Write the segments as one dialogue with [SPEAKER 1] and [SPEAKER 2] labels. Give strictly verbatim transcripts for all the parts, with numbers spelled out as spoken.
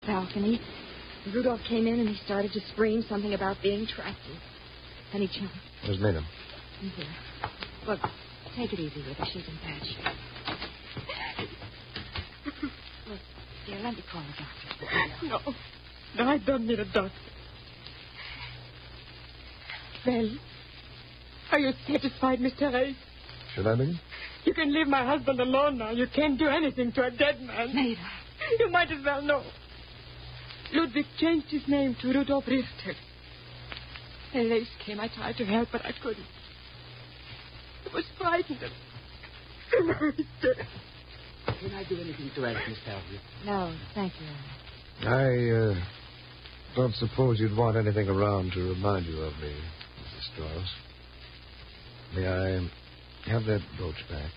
[SPEAKER 1] balcony. Rudolph came in and he started to scream something about being trapped. Then he jumped.
[SPEAKER 2] Where's Madam?
[SPEAKER 1] In here. Look, take it easy with her. She's in bad shape. Look, dear, let me call the doctor.
[SPEAKER 3] No. No, I don't need a doctor. Well, are you satisfied, Mister Race?
[SPEAKER 2] Should I be?
[SPEAKER 3] You can leave my husband alone now. You can't do anything to a dead man.
[SPEAKER 1] Maida.
[SPEAKER 3] You might as well know. Ludwig changed his name to Rudolf Richter. When Race came, I tried to help, but I couldn't. I was frightened. He's dead.
[SPEAKER 4] Can I do anything to help, Mister Elliot?
[SPEAKER 1] No, thank you.
[SPEAKER 2] I, uh, don't suppose you'd want anything around to remind you of me, Missus Strauss. May I have that brooch back?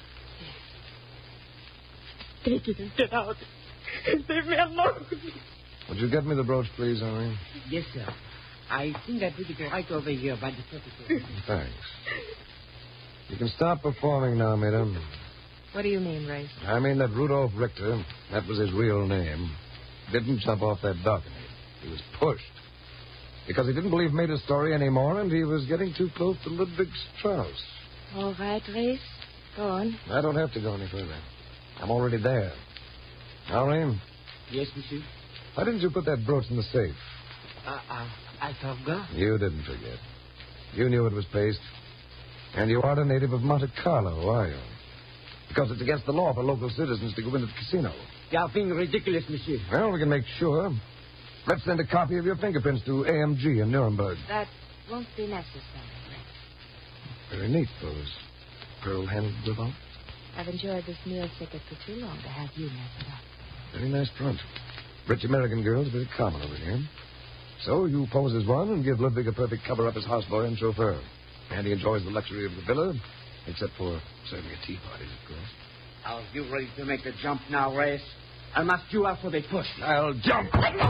[SPEAKER 3] Take it and get out. Leave me alone.
[SPEAKER 2] Would you get me the brooch, please, Henri?
[SPEAKER 4] Yes, sir. I think I put it right over here by the protocol.
[SPEAKER 2] Thanks. You can stop performing now, madam.
[SPEAKER 1] What do you mean, Race?
[SPEAKER 2] I mean that Rudolf Richter, that was his real name, didn't jump off that balcony. He was pushed. Because he didn't believe Maida's story anymore, and he was getting too close to Ludwig Strauss.
[SPEAKER 1] All right, Race. Go on.
[SPEAKER 2] I don't have to go any further. I'm already there. Henri?
[SPEAKER 4] Yes, monsieur?
[SPEAKER 2] Why didn't you put that brooch in the safe?
[SPEAKER 4] Uh, uh, I forgot.
[SPEAKER 2] You didn't forget. You knew it was paste. And you aren't a native of Monte Carlo, are you? Because it's against the law for local citizens to go into the casino.
[SPEAKER 4] You are being ridiculous, monsieur.
[SPEAKER 2] Well, we can make sure. Let's send a copy of your fingerprints to A M G in Nuremberg.
[SPEAKER 1] That won't be necessary, Race.
[SPEAKER 2] Very neat, those pearl-handled revolvers.
[SPEAKER 1] I've enjoyed this meal ticket for too long to have you mess it up.
[SPEAKER 2] Very nice front. Rich American girls, very common over here. So you pose as one and give Ludwig a perfect cover-up as houseboy and chauffeur. And he enjoys the luxury of the villa, except for serving at tea parties, of course.
[SPEAKER 4] Are you ready to make the jump now, Race? I must you out for the push.
[SPEAKER 2] I'll jump.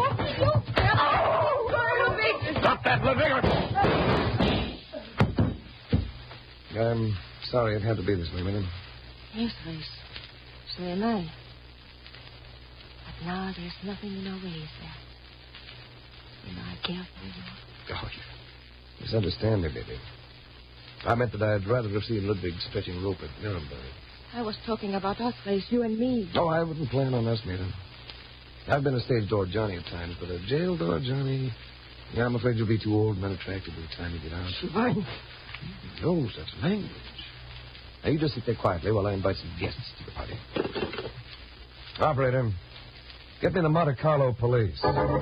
[SPEAKER 4] Stop that, Ludwig!
[SPEAKER 2] I'm sorry it had to be this way, madam.
[SPEAKER 1] Yes, Race. So am I. But now there's nothing in our ways there. You know I care for you.
[SPEAKER 2] Oh, you misunderstand me, baby. I meant that I'd rather have seen Ludwig stretching rope at Nuremberg.
[SPEAKER 1] I was talking about us, Race, you and me.
[SPEAKER 2] No, I wouldn't plan on us, madam. I've been a stage door Johnny at times, but a jail door Johnny... Yeah, I'm afraid you'll be too old and unattractive by the time you get out.
[SPEAKER 1] Fine.
[SPEAKER 2] No such language. Now, you just sit there quietly while I invite some guests to the party. Operator, get me the Monte Carlo police.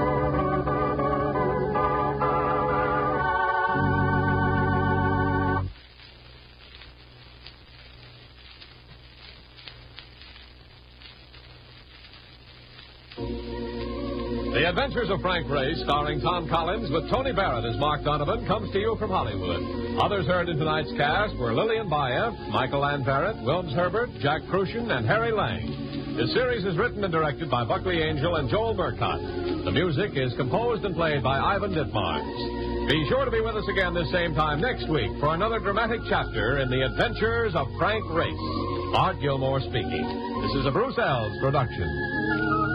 [SPEAKER 5] The Adventures of Frank Race, starring Tom Collins with Tony Barrett as Mark Donovan, comes to you from Hollywood. Others heard in tonight's cast were Lillian Baeff, Michael Lanverett, Wilms Herbert, Jack Crucian, and Harry Lang. The series is written and directed by Buckley Angel and Joel Murcott. The music is composed and played by Ivan Ditmars. Be sure to be with us again this same time next week for another dramatic chapter in the Adventures of Frank Race. Art Gilmore speaking. This is a Bruce Ells production.